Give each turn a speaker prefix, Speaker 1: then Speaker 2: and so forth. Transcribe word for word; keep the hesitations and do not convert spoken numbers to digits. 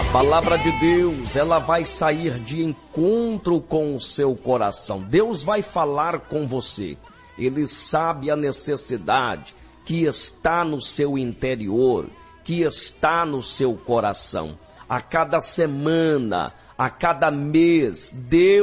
Speaker 1: A palavra de Deus, ela vai sair de encontro com o seu coração. Deus vai falar com você. Ele sabe a necessidade que está no seu interior, que está no seu coração. A cada semana, a cada mês, Deus